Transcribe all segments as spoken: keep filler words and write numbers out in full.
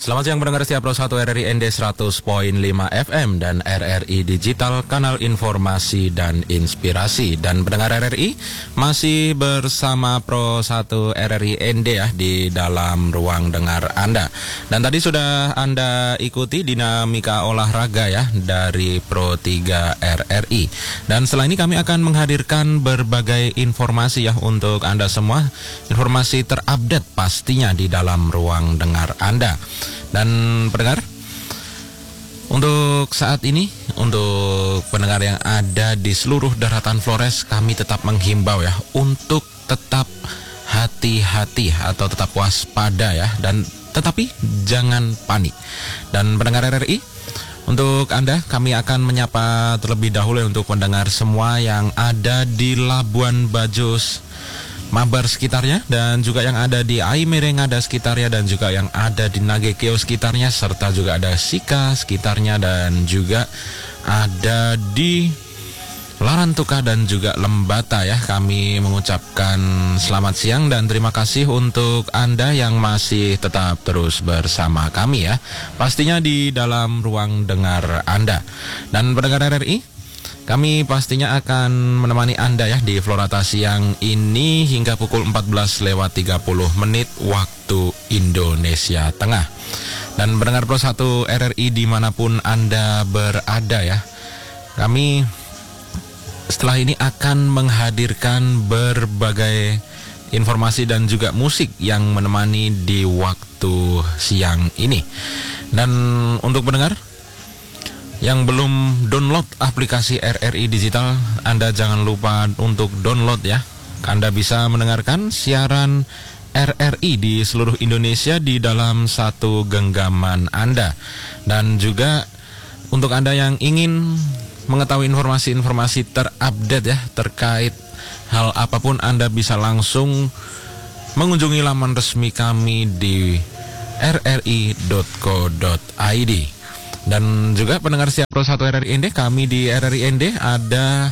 Selamat siang pendengar setia Pro satu R R I N D seratus koma lima F M dan R R I Digital, kanal informasi dan inspirasi. Dan pendengar R R I masih bersama Pro satu R R I N D ya di dalam ruang dengar Anda. Dan tadi sudah Anda ikuti dinamika olahraga ya dari Pro tiga R R I. Dan setelah ini kami akan menghadirkan berbagai informasi ya untuk Anda semua. Informasi terupdate pastinya di dalam ruang dengar Anda. Dan pendengar, untuk saat ini, untuk pendengar yang ada di seluruh daratan Flores, kami tetap menghimbau ya untuk tetap hati-hati atau tetap waspada ya, dan tetapi jangan panik. Dan pendengar R R I, untuk Anda kami akan menyapa terlebih dahulu untuk pendengar semua yang ada di Labuan Bajo, Mabar sekitarnya, dan juga yang ada di Aimerengada sekitarnya, dan juga yang ada di Nagekeo sekitarnya, serta juga ada Sika sekitarnya, dan juga ada di Larantuka dan juga Lembata ya. Kami mengucapkan selamat siang dan terima kasih untuk Anda yang masih tetap terus bersama kami ya, pastinya di dalam ruang dengar Anda. Dan pendengar R R I, kami pastinya akan menemani Anda ya di Florata siang ini hingga pukul empat belas lewat tiga puluh menit waktu Indonesia Tengah. Dan pendengar Pro satu R R I dimanapun Anda berada ya, kami setelah ini akan menghadirkan berbagai informasi dan juga musik yang menemani di waktu siang ini. Dan untuk pendengar yang belum download aplikasi R R I Digital, Anda jangan lupa untuk download ya. Anda bisa mendengarkan siaran R R I di seluruh Indonesia di dalam satu genggaman Anda. Dan juga untuk Anda yang ingin mengetahui informasi-informasi terupdate ya terkait hal apapun, Anda bisa langsung mengunjungi laman resmi kami di r r i dot co dot i d. Dan juga pendengar siap Pro satu R R I N D, kami di R R I N D ada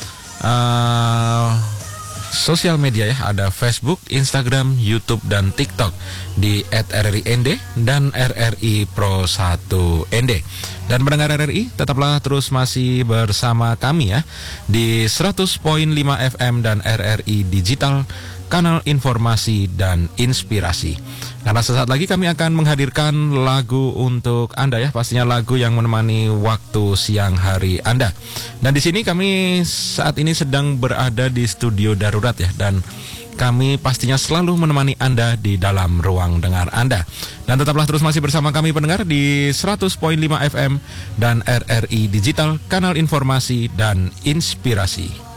uh, sosial media ya, ada Facebook, Instagram, YouTube, dan TikTok di et R R I N D dan R R I Pro satu N D. Dan pendengar R R I, tetaplah terus masih bersama kami ya di seratus koma lima F M dan R R I Digital, kanal informasi dan inspirasi. Karena sesaat lagi kami akan menghadirkan lagu untuk Anda ya, pastinya lagu yang menemani waktu siang hari Anda. Dan di sini kami saat ini sedang berada di studio darurat ya, dan kami pastinya selalu menemani Anda di dalam ruang dengar Anda. Dan tetaplah terus masih bersama kami pendengar di seratus koma lima F M dan R R I Digital, kanal informasi dan inspirasi.